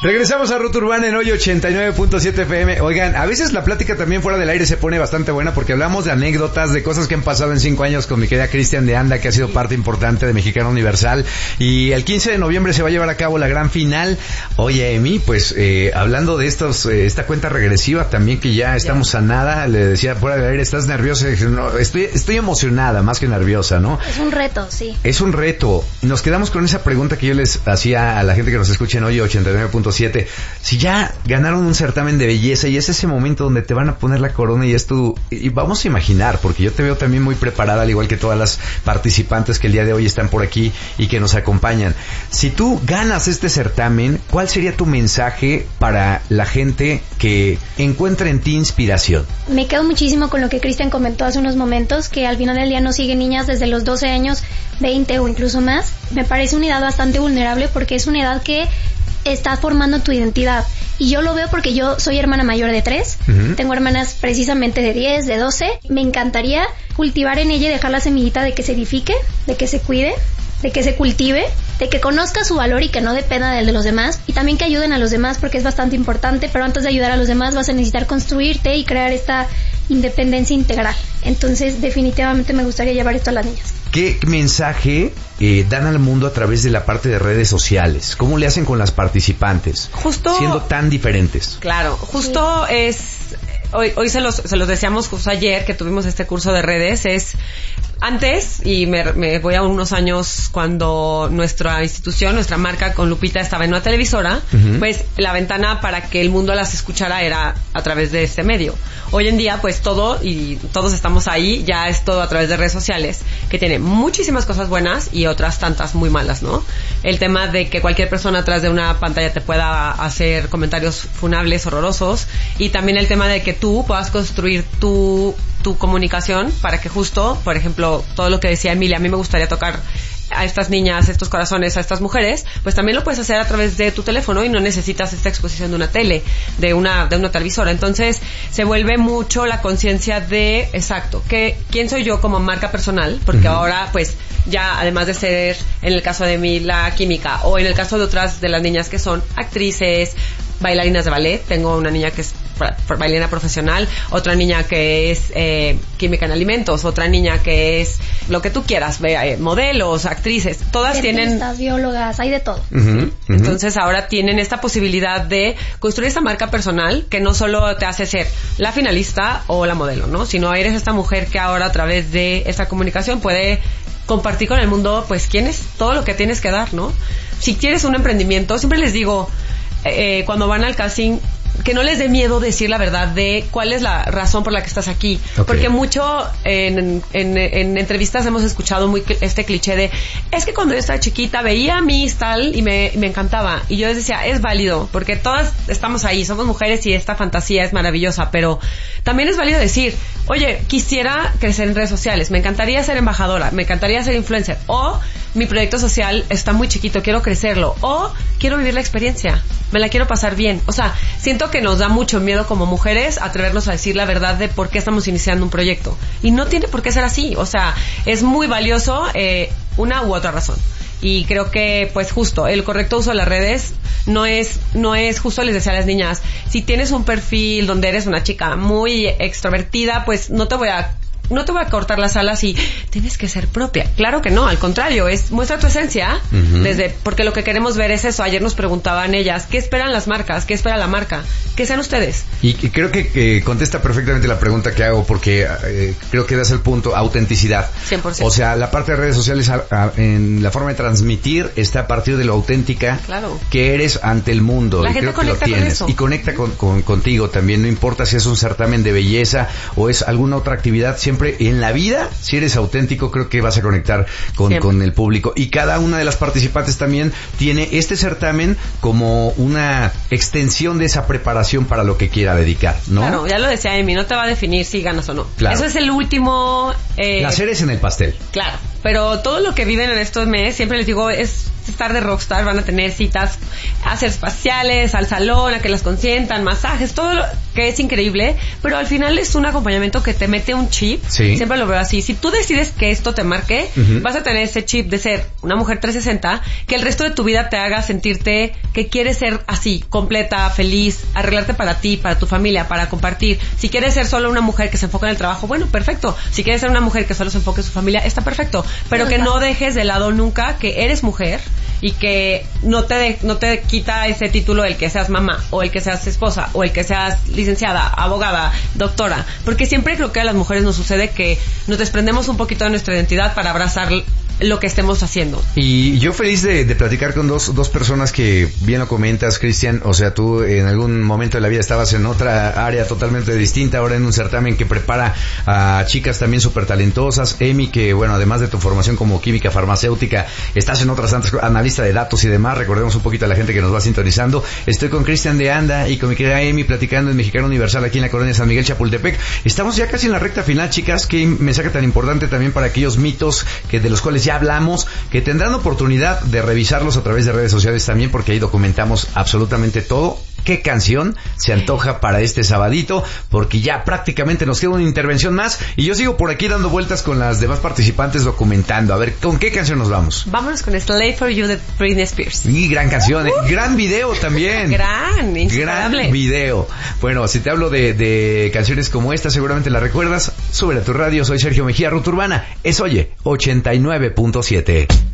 Regresamos a Ruta Urbana en hoy 89.7 FM. Oigan, a veces la plática también fuera del aire se pone bastante buena porque hablamos de anécdotas, de cosas que han pasado en 5 años con mi querida Cristian de Anda, que ha sido parte importante de Mexicana Universal. Y el 15 de noviembre se va a llevar a cabo la gran final. Oye, Emi, pues hablando de esta cuenta regresiva también, que ya estamos a nada, le decía fuera del aire, ¿estás nerviosa? Dije, no, estoy emocionada, más que nerviosa, ¿no? Es un reto, sí. Es un reto. Nos quedamos con esa pregunta que yo les hacía a la gente que nos escucha en hoy 89.7. Si ya ganaron un certamen de belleza y es ese momento donde te van a poner la corona y es y vamos a imaginar, porque yo te veo también muy preparada, al igual que todas las participantes que el día de hoy están por aquí y que nos acompañan. Si tú ganas este certamen, ¿cuál sería tu mensaje para la gente que encuentra en ti inspiración? Me quedo muchísimo con lo que Cristian comentó hace unos momentos, que al final del día nos siguen niñas desde los 12 años, 20 o incluso más. Me parece una edad bastante vulnerable porque es una edad que está formando tu identidad. Y yo lo veo porque yo soy hermana mayor de 3, tengo hermanas precisamente de 10, de 12. Me encantaría cultivar en ella y dejar la semillita de que se edifique, de que se cuide, de que se cultive, de que conozca su valor y que no dependa del de los demás, y también que ayuden a los demás porque es bastante importante, pero antes de ayudar a los demás vas a necesitar construirte y crear esta independencia integral. Entonces definitivamente me gustaría llevar esto a las niñas. ¿Qué mensaje dan al mundo a través de la parte de redes sociales? ¿Cómo le hacen con las participantes? Justo siendo tan diferentes. Claro, justo sí. Hoy se los decíamos justo ayer que tuvimos este curso de redes, antes, y me voy a unos años cuando nuestra institución, nuestra marca con Lupita estaba en una televisora, pues la ventana para que el mundo las escuchara era a través de este medio. Hoy en día, pues todo, y todos estamos ahí, ya es todo a través de redes sociales, que tiene muchísimas cosas buenas y otras tantas muy malas, ¿no? El tema de que cualquier persona atrás de una pantalla te pueda hacer comentarios funables, horrorosos, y también el tema de que tú puedas construir tu comunicación para que justo, por ejemplo, todo lo que decía Emilia, a mí me gustaría tocar a estas niñas, estos corazones, a estas mujeres, pues también lo puedes hacer a través de tu teléfono y no necesitas esta exposición de una tele, de una televisora. Entonces se vuelve mucho la conciencia de, exacto, que quién soy yo como marca personal, porque ahora pues ya además de ser en el caso de mí la química, o en el caso de otras de las niñas que son actrices, bailarinas de ballet, tengo una niña que es bailarina profesional, otra niña que es química en alimentos, otra niña que es lo que tú quieras, modelos, actrices, todas tienen biólogas, hay de todo. Entonces ahora tienen esta posibilidad de construir esta marca personal que no solo te hace ser la finalista o la modelo, ¿no? Sino eres esta mujer que ahora a través de esta comunicación puede compartir con el mundo, pues, quién es, todo lo que tienes que dar, ¿no? Si quieres un emprendimiento, siempre les digo, cuando van al casting, que no les dé miedo decir la verdad de cuál es la razón por la que estás aquí. Okay. Porque mucho en entrevistas hemos escuchado muy este cliché de, es que cuando yo estaba chiquita veía a Miss tal y me encantaba. Y yo les decía, es válido, porque todas estamos ahí, somos mujeres y esta fantasía es maravillosa, pero también es válido decir, oye, quisiera crecer en redes sociales, me encantaría ser embajadora, me encantaría ser influencer, o mi proyecto social está muy chiquito, quiero crecerlo, o quiero vivir la experiencia, me la quiero pasar bien. O sea, siento que nos da mucho miedo como mujeres atrevernos a decir la verdad de por qué estamos iniciando un proyecto. Y no tiene por qué ser así. O sea, es muy valioso una u otra razón. Y creo que, pues justo, el correcto uso de las redes no es justo, les decía a las niñas, si tienes un perfil donde eres una chica muy extrovertida, pues no te voy a cortar las alas y tienes que ser propia. Claro que no, al contrario, muestra tu esencia, porque lo que queremos ver es eso. Ayer nos preguntaban ellas, ¿qué esperan las marcas? ¿Qué espera la marca? ¿Qué sean ustedes? Y creo que contesta perfectamente la pregunta que hago, porque creo que das el punto, autenticidad. 100%. O sea, la parte de redes sociales en la forma de transmitir está a partir de lo auténtica que eres ante el mundo. La y gente creo que lo tienes. Con eso. Y conecta contigo también, no importa si es un certamen de belleza o es alguna otra actividad, siempre en la vida, si eres auténtico, creo que vas a conectar con el público. Y cada una de las participantes también tiene este certamen como una extensión de esa preparación para lo que quiera dedicar, ¿no? Claro, ya lo decía Emi, no te va a definir si ganas o no. Claro. Eso es el último... la cereza en el pastel. Claro, pero todo lo que viven en estos meses, siempre les digo, es estar de rockstar, van a tener citas a hacer espaciales, al salón, a que las consientan, masajes, todo lo que es increíble, pero al final es un acompañamiento que te mete un chip. Sí. Siempre lo veo así. Si tú decides que esto te marque, vas a tener ese chip de ser una mujer 360, que el resto de tu vida te haga sentirte que quieres ser así, completa, feliz, arreglarte para ti, para tu familia, para compartir. Si quieres ser solo una mujer que se enfoca en el trabajo, bueno, perfecto. Si quieres ser una mujer que solo se enfoque en su familia, está perfecto. Pero que no dejes de lado nunca que eres mujer y que no te quita ese título el que seas mamá, o el que seas esposa, o el que seas licenciada, abogada, doctora. Porque siempre creo que a las mujeres nos sucede que nos desprendemos un poquito de nuestra identidad para abrazar lo que estemos haciendo. Y yo feliz de platicar con dos personas que bien lo comentas, Cristian. O sea, tú en algún momento de la vida estabas en otra área totalmente distinta, ahora en un certamen que prepara a chicas también súper talentosas. Emi, que bueno, además de tu formación como química farmacéutica, estás en otras tantas, analista de datos y demás. Recordemos un poquito a la gente que nos va sintonizando. Estoy con Cristian de Anda y con mi querida Emi platicando en Mexicano Universal aquí en la colonia San Miguel Chapultepec. Estamos ya casi en la recta final, chicas. Qué mensaje tan importante también para aquellos mitos que de los cuales ya hablamos, que tendrán oportunidad de revisarlos a través de redes sociales también, porque ahí documentamos absolutamente todo. ¿Qué canción se antoja para este sabadito? Porque ya prácticamente nos queda una intervención más y yo sigo por aquí dando vueltas con las demás participantes documentando. A ver, ¿con qué canción nos vamos? Vámonos con Slave for You de Britney Spears. Y gran canción, gran video también. Gran video. Bueno, si te hablo de canciones como esta, seguramente la recuerdas. Súbele a tu radio, soy Sergio Mejía, Ruta Urbana. Es Oye 89.7.